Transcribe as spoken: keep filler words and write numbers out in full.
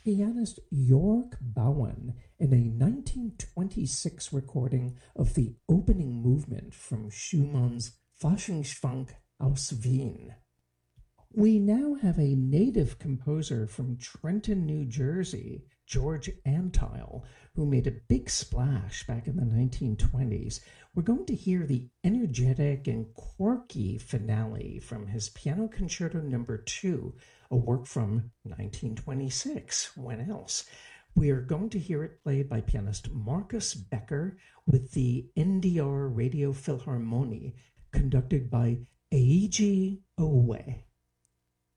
pianist York Bowen in a nineteen twenty-six recording of the opening movement from Schumann's Faschingsschwank aus Wien. We now have a native composer from Trenton, New Jersey, George Antile, who made a big splash back in the nineteen twenties. We're going to hear the energetic and quirky finale from his Piano Concerto Number two, a work from nineteen twenty-six. When else? We are going to hear it played by pianist Marcus Becker with the N D R Radio Philharmonie, conducted by Eiji Owe.